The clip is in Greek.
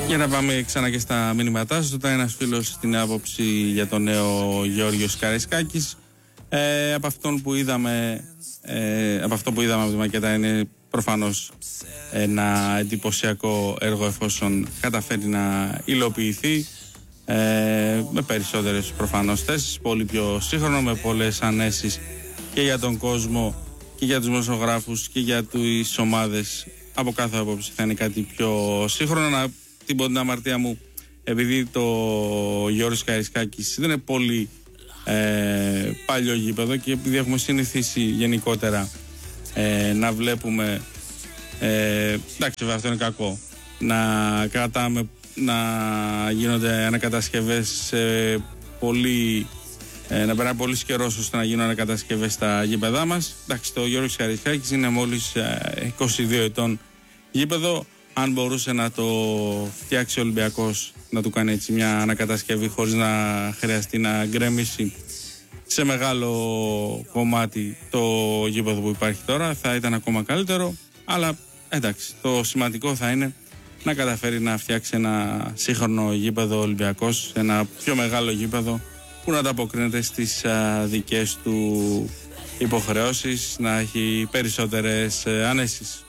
Για να πάμε ξανά και στα μηνύματά σας. Ρωτάει ένας φίλος την άποψη για τον νέο Γιώργιο Καραϊσκάκης. Από αυτό που είδαμε από τη μακέτα είναι προφανώς ένα εντυπωσιακό έργο, εφόσον καταφέρει να υλοποιηθεί, με περισσότερες προφανώς θέσεις, πολύ πιο σύγχρονο, με πολλές ανέσεις και για τον κόσμο και για τους δημοσιογράφους και για τις ομάδες. Από κάθε άποψη θα είναι κάτι πιο σύγχρονο. Την αμαρτία μου, επειδή το Γιώργος Καραϊσκάκης δεν είναι πολύ παλιό γήπεδο και επειδή έχουμε συνηθίσει γενικότερα να βλέπουμε, εντάξει, αυτό είναι κακό, να κρατάμε, να γίνονται ανακατασκευές να περνάει πολύ καιρό ώστε να γίνουν ανακατασκευές στα γήπεδά μας. Εντάξει, το Γιώργος Καραϊσκάκης είναι μόλις 22 ετών γήπεδο. Αν μπορούσε να το φτιάξει ο Ολυμπιακός, να του κάνει έτσι μια ανακατασκευή χωρίς να χρειαστεί να γκρεμίσει σε μεγάλο κομμάτι το γήπεδο που υπάρχει τώρα, θα ήταν ακόμα καλύτερο. Αλλά εντάξει, το σημαντικό θα είναι να καταφέρει να φτιάξει ένα σύγχρονο γήπεδο Ολυμπιακός, ένα πιο μεγάλο γήπεδο που να ανταποκρίνεται στις δικές του υποχρεώσεις, να έχει περισσότερες ανέσεις.